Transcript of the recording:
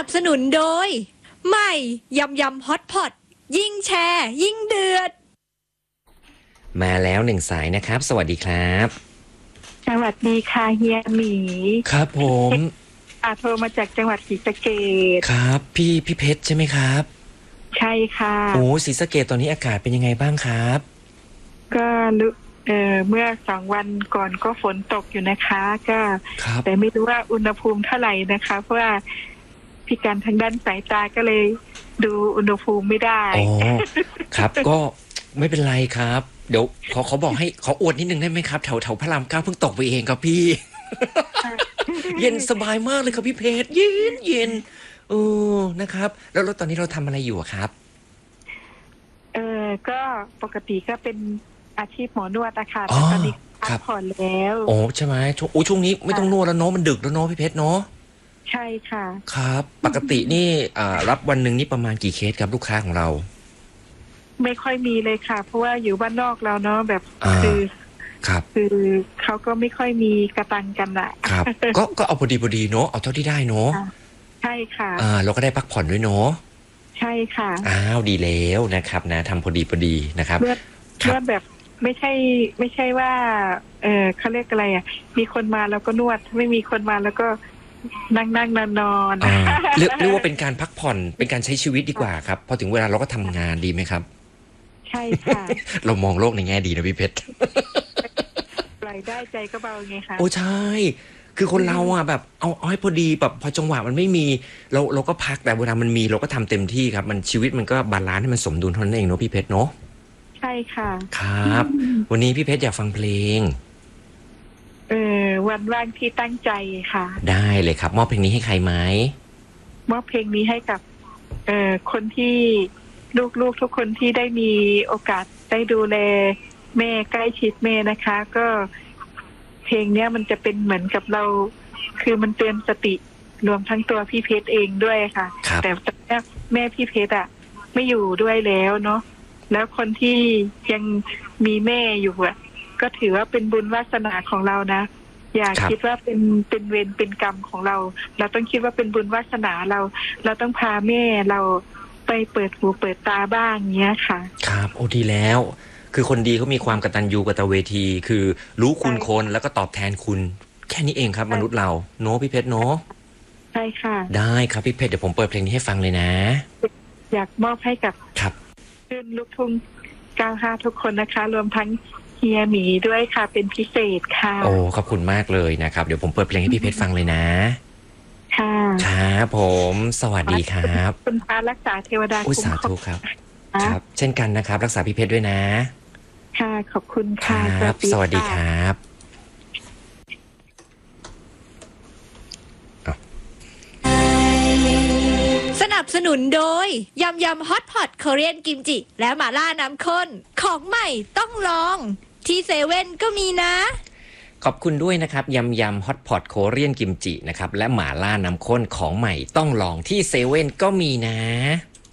บสนุนโดยใหม่ยำยำฮอตพอตยิ่งแชร์ยิ่งเดือดมาแล้วหนึ่งสายนะครับสวัสดีครับสวัสดีค่ะเฮียหมีครับผมโทรมาจากจังหวัดศรีสะเกษครับพี่เพชรใช่ไหมครับใช่ค่ะโอ้ศรีสะเกษตอนนี้อากาศเป็นยังไงบ้างครับก็เมื่อ2 วันก่อนก็ฝนตกอยู่นะคะก็แต่ไม่รู้ว่าอุณหภูมิเท่าไหร่นะคะเพราะว่าพิการทางด้านสายตาก็เลยดูอุณหภูมิไม่ได้อ๋อครับก็ไม่เป็นไรครับเดี๋ยวเขาบอกให้ขออวดนิดนึงได้ไหมครับแถวพระราม9เพิ่งตกไปเองครับพี่ เย็นสบายมากเลยครับพี่เพชรเย็นนะครับแล้วตอนนี้เราทำอะไรอยู่ครับก็ปกติก็เป็นอาชีพหมอนวดอะค่ะแต่ตอนนี้พักผ่อนแล้วโอ้ใช่ไหมช่วงนี้ไม่ต้องนวดแล้วเนาะมันดึกแล้วเนาะพี่เพชรเนาะใช่ค่ะครับปกตินี่รับวันหนึ่งนี่ประมาณกี่เคสครับลูกค้าของเราไม่ค่อยมีเลยค่ะเพราะว่าอยู่บ้านนอกเราเนาะแบบคือเขาก็ไม่ค่อยมีกระตังกันอะครับก็เอาพอดีเนาะเอาเท่าที่ได้เนาะใช่ค่ะเราก็ได้พักผ่อนด้วยเนาะใช่ค่ะอ้าวดีแล้วนะครับนะทำพอดีนะครับเมื่อแบบไม่ใช่ว่าเขาเรียกอะไรอ่ะมีคนมาแล้วก็นวดไม่มีคนมาแล้วก็นั่งนอนเรียกว่าเป็นการพักผ่อนเป็นการใช้ชีวิตดีกว่าครับพอถึงเวลาเราก็ทำงานดีไหมครับใช่ค่ะเรามองโลกในแง่ดีนะพี่เพชรปล่อยได้ใจก็เบาไงคะโอ้ใช่คือคนเราอ่ะแบบเอาให้พอดีแบบพอจังหวะมันไม่มีเราก็พักแต่เวลามันมีเราก็ทำเต็มที่ครับมันชีวิตมันก็บาลานซ์ให้มันสมดุลเท่านั้นเองเนาะพี่เพชรเนาะใช่ค่ะครับวันนี้พี่เพชรอยากฟังเพลงวันว่างที่ตั้งใจค่ะได้เลยครับมอบเพลงนี้ให้ใครไหมมอบเพลงนี้ให้กับคนที่ลูกทุกคนที่ได้มีโอกาสได้ดูแลแม่ใกล้ชิดแม่นะคะก็เพลงเนี้ยมันจะเป็นเหมือนกับเราคือมันเตือนสติรวมทั้งตัวพี่เพชรเองด้วยค่ะแต่แม่พี่เพชรอ่ะไม่อยู่ด้วยแล้วเนาะแล้วคนที่ยังมีแม่อยู่อ่ะก็ถือว่าเป็นบุญวาสนาของเรานะอย่าคิดว่าเป็นเวรเป็นกรรมของเราต้องคิดว่าเป็นบุญวาสนาเราต้องพาแม่เราไปเปิดหูเปิดตาบ้างเงี้ยค่ะครับโอ้ดีแล้วคือคนดีเขามีความกตัญญูกตเวทีคือรู้คุณคนแล้วก็ตอบแทนคุณแค่นี้เองครับมนุษย์เราโน้พี่เพชรเนาะใช่ค่ะได้ครับพี่เพชรเดี๋ยวผมเปิดเพลงนี้ให้ฟังเลยนะอยากมอบให้กับครับขึ้นลูกทุ่ง95ทุกคนนะคะรวมทั้งเฮียหมีด้วยค่ะเป็นพิเศษค่ะโอ้ขอบคุณมากเลยนะครับเดี๋ยวผมเปิดเพลงให้พี่เพชรฟังเลยนะค่ะครับผมสวัสดีครับคุณพระรักษาเทวดาคุ้มครองสาธุครับครับเช่นกันนะครับรักษาพี่เพชรด้วยนะค่ะขอบคุณค่ะครับสวัสดีครับสนับสนุนโดยยำยำฮอตพอตคอเรียนกิมจิและหม่าล่าน้ำข้นของใหม่ต้องลองที่เซเว่นก็มีนะขอบคุณด้วยนะครับยำฮอตพอตโคเรียนกิมจินะครับและหม่าล่าน้ำข้นของใหม่ต้องลองที่เซเว่นก็มีนะ